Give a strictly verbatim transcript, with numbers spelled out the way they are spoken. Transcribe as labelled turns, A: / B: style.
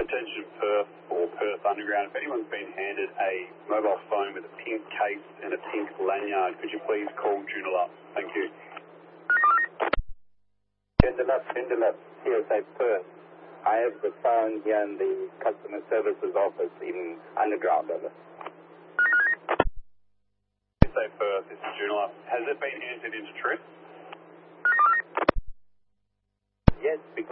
A: Attention Perth or Perth Underground. If anyone's been handed a mobile phone with a pink case and a pink lanyard, could you please call Joondalup? Thank you.
B: Joondalup, Joondalup, C S A Perth. I have the phone here in the customer services office in Underground. Over.
A: C S A Perth, this is Joondalup. Has it been entered into TRIP?
B: Yes, because